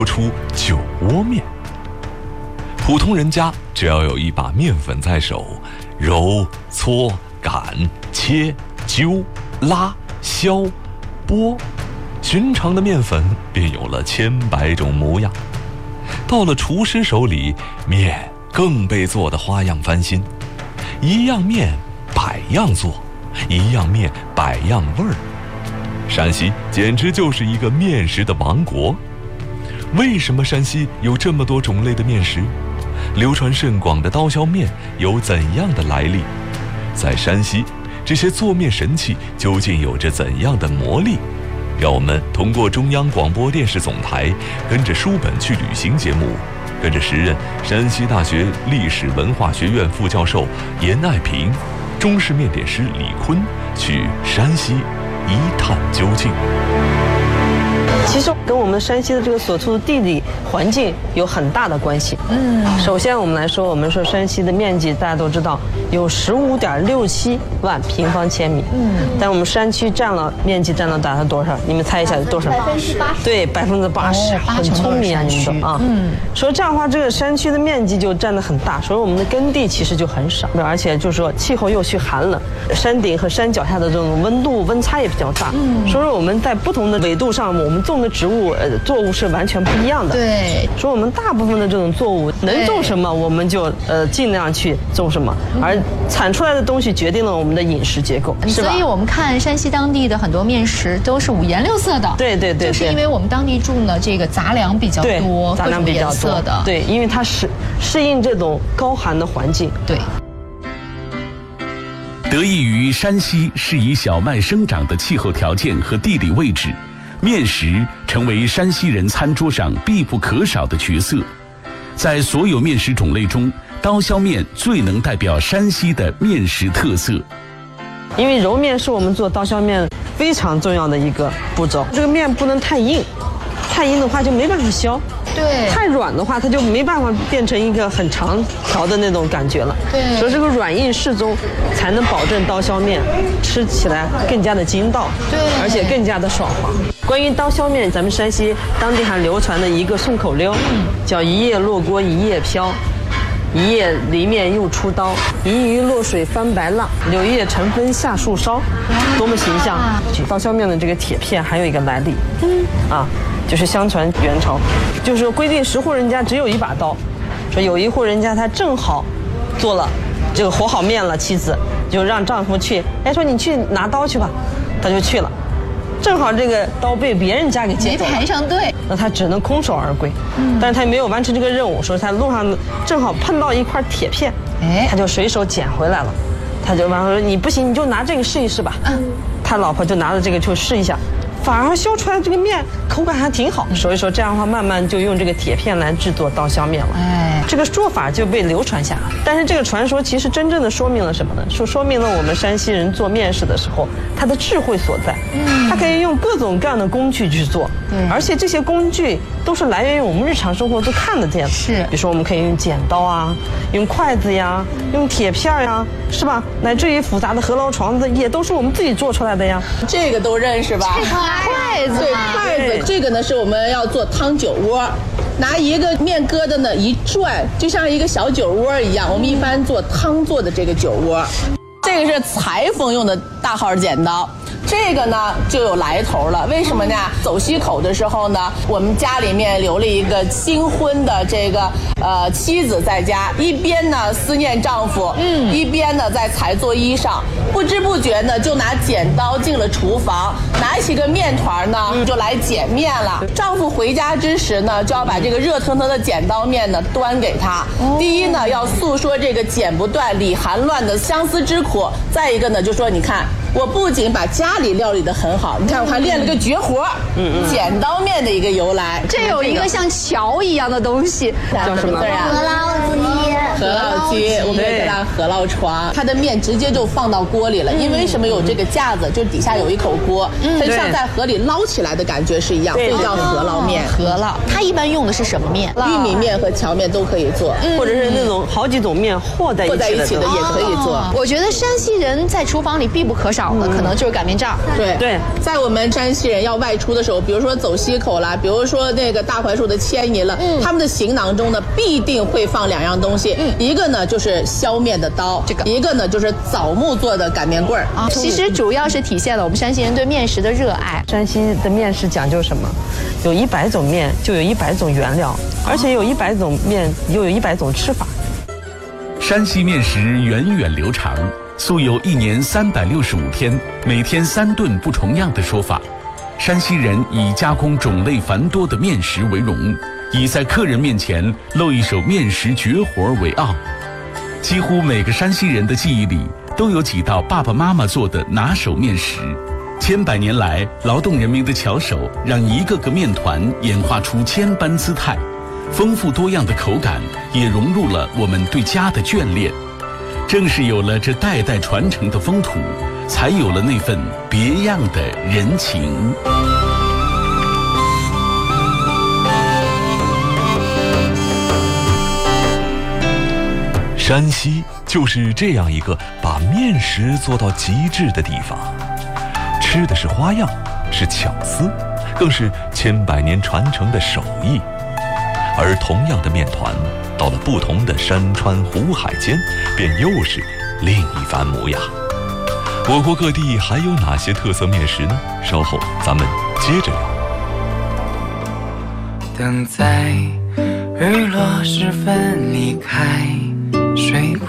出酒窝面。普通人家只要有一把面粉在手，揉、搓、擀、切、揪、拉、削、剥，寻常的面粉便有了千百种模样。到了厨师手里，面更被做得花样翻新，一样面百样做，一样面百样味儿。山西简直就是一个面食的王国。为什么山西有这么多种类的面食？流传甚广的刀削面有怎样的来历？在山西，这些做面神器究竟有着怎样的魔力？让我们通过中央广播电视总台，跟着书本去旅行节目，跟着时任山西大学历史文化学院副教授严爱平、中式面点师李坤去山西一探究竟。 其实跟我们山西的这个所处的地理环境有很大的关系。首先我们来说，我们说山西的面积大家都知道有15.67万平方千米。但我们山区面积占了大概多少？你们猜一下多少 ？80%。 对，80%，很聪明啊，你们都啊。所以这样的话，这个山区的面积就占得很大，所以我们的耕地其实就很少，而且就是说气候又去寒冷，山顶和山脚下的这种温差也比较大。所以我们在不同的纬度上，我们种的植物作物是完全不一样的。 对， 所以我们大部分的这种作物能种什么，我们就尽量去种什么，而产出来的东西决定了我们的饮食结构，是吧？ 所以我们看山西当地的很多面食都是五颜六色的。 对， 就是因为我们当地种的这个杂粮比较多， 杂粮比较多的。对，因为它适应这种高寒的环境。 对。 得益于山西适宜小麦生长的气候条件和地理位置，面食成为山西人餐桌上必不可少的角色。在所有面食种类中，刀削面最能代表山西的面食特色。 因为揉面是我们做刀削面非常重要的一个步骤，这个面不能太硬，太硬的话就没办法削。 对， 太软的话，它就没办法变成一个很长条的那种感觉了。 对， 所以这个软硬适中，才能保证刀削面吃起来更加的筋道， 对， 而且更加的爽滑。关于刀削面，咱们山西当地还流传的一个顺口溜，叫一夜落锅一夜飘，一夜离面又出刀，一鱼落水翻白浪，柳叶成风下树梢，多么形象！刀削面的这个铁片还有一个来历，就是相传元朝，就是规定10户人家只有一把刀，说有一户人家他正好做了这个和好面了，妻子就让丈夫去，说你去拿刀去吧，他就去了，正好这个刀被别人家给劫走了， 没排上队， 那他只能空手而归。但是他没有完成这个任务，说他路上正好碰到一块铁片，他就随手捡回来了，他就说你不行，你就拿这个试一试吧。他老婆就拿着这个去试一下，反而削出来这个面口感还挺好，所以说这样的话慢慢就用这个铁片来制作刀削面了。这个做法就被流传下来。但是这个传说其实真正的说明了什么呢？说明了我们山西人做面食的时候他的智慧所在。他可以用各种各样的工具去做，而且这些工具都是来源于我们日常生活都看得见的。 是， 比如说我们可以用剪刀啊，用筷子呀，用铁片呀，是吧？乃至于复杂的河捞床子也都是我们自己做出来的呀。 这个都认识吧？ 筷子， 对，筷子。这个呢是我们要做汤酒窝，拿一个面疙瘩呢一转，就像一个小酒窝一样。我们一般做汤做的这个酒窝，这个是裁缝用的大号剪刀。这个呢就有来头了，为什么呢？走西口的时候呢，我们家里面留了一个新婚的这个妻子在家，一边呢思念丈夫，一边呢在裁做衣裳，不知不觉呢就拿剪刀进了厨房，拿起个面团呢就来剪面了。丈夫回家之时呢，就要把这个热腾腾的剪刀面呢端给他。第一呢要诉说这个剪不断理还乱的相思之苦，再一个呢就说你看。我不仅把家里料理得很好，你看我还练了个绝活，剪刀面的一个由来。 这有一个像桥一样的东西， 叫什么？ 荷饸烙机，我们也叫它饸烙床。它的面直接就放到锅里了，因为什么有这个架子，就底下有一口锅，它就像在河里捞起来的感觉是一样，所以叫饸烙面。 饸烙，它一般用的是什么面？ 玉米面和荞面都可以做， 或者是那种好几种面和在一起的也可以做。 我觉得山西人在厨房里必不可少的，可能就是擀面杖。 对，在我们山西人要外出的时候，比如说走西口啦，比如说那个大槐树的迁移了，他们的行囊中呢必定会放2样东西，一个呢就是削面的刀，一个呢就是枣木做的擀面棍儿。 其实主要是体现了我们山西人对面食的热爱。 山西的面食讲究什么？有100种面，就有100种原料，而且有100种面，又有100种吃法。 山西面食源远流长，素有1年365天，每天3顿不重样的说法。山西人以加工种类繁多的面食为荣，以在客人面前露一手面食绝活为傲。几乎每个山西人的记忆里都有几道爸爸妈妈做的拿手面食。千百年来，劳动人民的巧手让一个个面团演化出千般姿态，丰富多样的口感也融入了我们对家的眷恋。正是有了这代代传承的风土，才有了那份别样的人情。 山西就是这样一个把面食做到极致的地方，吃的是花样，是巧思，更是千百年传承的手艺。而同样的面团，到了不同的山川湖海间，便又是另一番模样。我国各地还有哪些特色面食呢？稍后咱们接着聊。 等在日落时分离开水库。